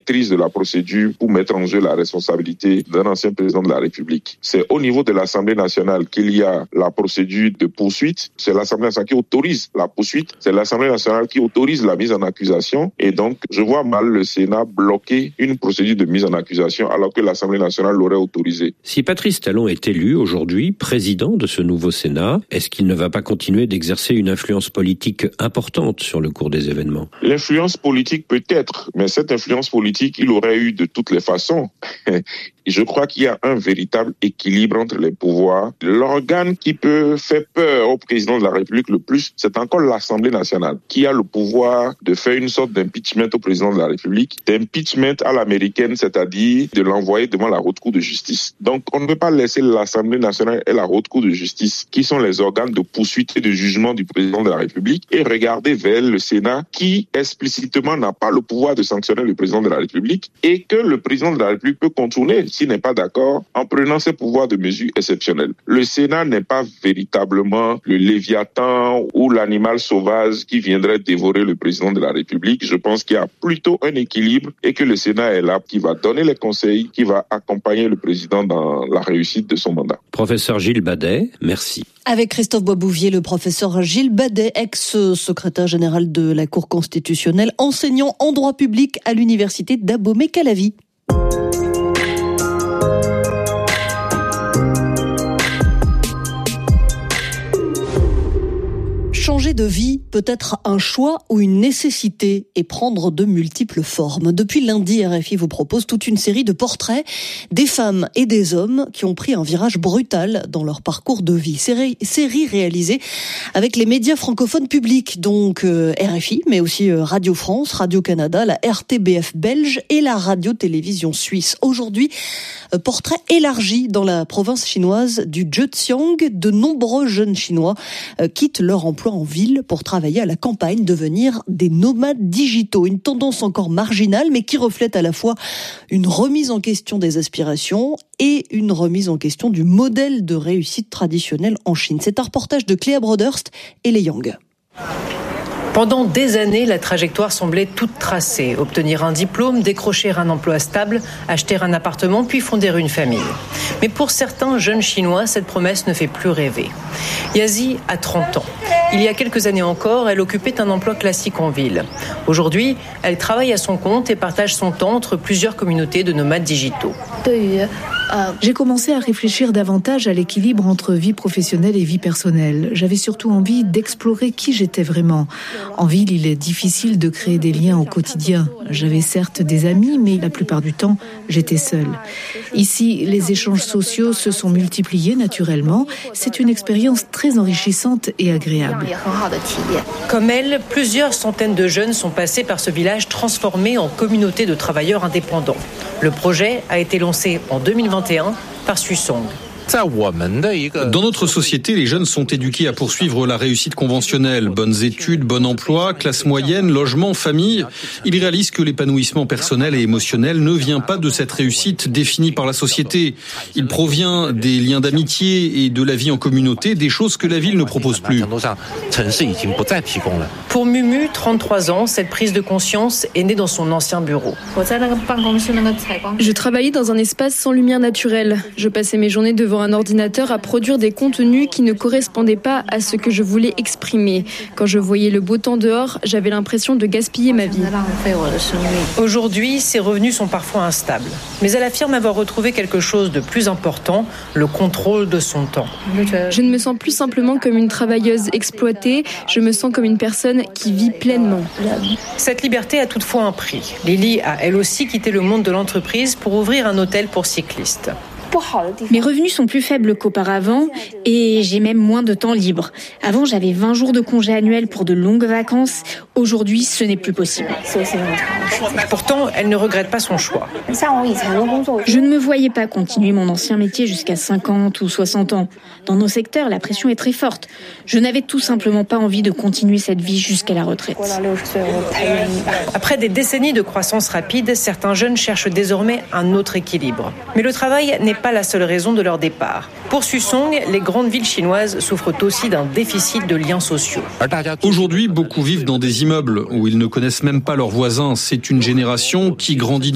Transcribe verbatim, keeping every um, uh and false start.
maîtrise de la procédure pour mettre en jeu la responsabilité d'un ancien président de la République. C'est au niveau de l'Assemblée nationale qu'il y a la procédure de poursuite. C'est l'Assemblée nationale qui autorise la poursuite. C'est l'Assemblée nationale qui autorise la mise en accusation. Et donc, je vois mal le Sénat bloquer une procédure de mise en accusation alors que l'Assemblée nationale l'aurait autorisée. Si Patrice Talon est élu aujourd'hui président de ce nouveau Sénat, est-ce qu'il ne va pas continuer d'exercer une influence politique importante sur le cours des événements? L'influence politique peut-être, mais cette influence politique, il aurait eu de toutes les façons. Je crois qu'il y a un véritable équilibre entre les pouvoirs. L'organe qui peut faire peur au président de la République le plus, c'est encore l'Assemblée nationale, qui a le pouvoir de faire une sorte d'impeachment au président de la République, d'impeachment à l'américaine, c'est-à-dire de l'envoyer devant la haute cour de justice. Donc, on ne peut pas laisser l'Assemblée nationale et la haute cour de justice, qui sont les organes de poursuite et de jugement du président de la République, et regarder vers le Sénat, qui explicitement n'a pas le pouvoir de sanctionner le président de la République, et que le président de la République peut contourner s'il n'est pas d'accord en prenant ses pouvoirs de mesures exceptionnelles. Le Sénat n'est pas véritablement le léviathan ou l'animal sauvage qui viendrait dévorer le président de la République. Je pense qu'il y a plutôt un équilibre et que le Sénat est là, qui va donner les conseils, qui va accompagner le président dans la réussite de son mandat. Professeur Gilles Badet, merci. Avec Christophe Boisbouvier, le professeur Gilles Badet, ex-secrétaire général de la Cour constitutionnelle, enseignant en droit public à l'université d'Abomey-Calavi. Changer de vie peut être un choix ou une nécessité et prendre de multiples formes. Depuis lundi, R F I vous propose toute une série de portraits des femmes et des hommes qui ont pris un virage brutal dans leur parcours de vie. Série, série réalisée avec les médias francophones publics, donc euh, R F I, mais aussi euh, Radio France, Radio-Canada, la R T B F belge et la radio-télévision suisse. Aujourd'hui, euh, portrait élargi dans la province chinoise du Zhejiang. De nombreux jeunes Chinois euh, quittent leur emploi en ville pour travailler à la campagne, devenir des nomades digitaux. Une tendance encore marginale, mais qui reflète à la fois une remise en question des aspirations et une remise en question du modèle de réussite traditionnel en Chine. C'est un reportage de Cléa Broderst et les Yang. Pendant des années, la trajectoire semblait toute tracée. Obtenir un diplôme, décrocher un emploi stable, acheter un appartement, puis fonder une famille. Mais pour certains jeunes Chinois, cette promesse ne fait plus rêver. Yazi a trente ans. Il y a quelques années encore, elle occupait un emploi classique en ville. Aujourd'hui, elle travaille à son compte et partage son temps entre plusieurs communautés de nomades digitaux. J'ai commencé à réfléchir davantage à l'équilibre entre vie professionnelle et vie personnelle. J'avais surtout envie d'explorer qui j'étais vraiment. En ville, il est difficile de créer des liens au quotidien. J'avais certes des amis, mais la plupart du temps, j'étais seule. Ici, les échanges sociaux se sont multipliés naturellement. C'est une expérience très enrichissante et agréable. Comme elle, plusieurs centaines de jeunes sont passés par ce village transformé en communauté de travailleurs indépendants. Le projet a été lancé en deux mille vingt et un par Susong. Dans notre société, les jeunes sont éduqués à poursuivre la réussite conventionnelle. Bonnes études, bon emploi, classe moyenne, logement, famille. Ils réalisent que l'épanouissement personnel et émotionnel ne vient pas de cette réussite définie par la société. Il provient des liens d'amitié et de la vie en communauté, des choses que la ville ne propose plus. Pour Mumu, trente-trois ans, cette prise de conscience est née dans son ancien bureau. Je travaillais dans un espace sans lumière naturelle. Je passais mes journées devant un ordinateur à produire des contenus qui ne correspondaient pas à ce que je voulais exprimer. Quand je voyais le beau temps dehors, j'avais l'impression de gaspiller ma vie. Aujourd'hui, ses revenus sont parfois instables. Mais elle affirme avoir retrouvé quelque chose de plus important, le contrôle de son temps. Je ne me sens plus simplement comme une travailleuse exploitée, je me sens comme une personne qui vit pleinement. Cette liberté a toutefois un prix. Lily a elle aussi quitté le monde de l'entreprise pour ouvrir un hôtel pour cyclistes. Mes revenus sont plus faibles qu'auparavant et j'ai même moins de temps libre. Avant, j'avais vingt jours de congé annuel pour de longues vacances. Aujourd'hui, ce n'est plus possible. Pourtant, elle ne regrette pas son choix. Je ne me voyais pas continuer mon ancien métier jusqu'à cinquante ou soixante ans. Dans nos secteurs, la pression est très forte. Je n'avais tout simplement pas envie de continuer cette vie jusqu'à la retraite. Après des décennies de croissance rapide, certains jeunes cherchent désormais un autre équilibre. Mais le travail n'est pas la seule raison de leur départ. Pour Susong, les grandes villes chinoises souffrent aussi d'un déficit de liens sociaux. Aujourd'hui, beaucoup vivent dans des immeubles où ils ne connaissent même pas leurs voisins. C'est une génération qui grandit dans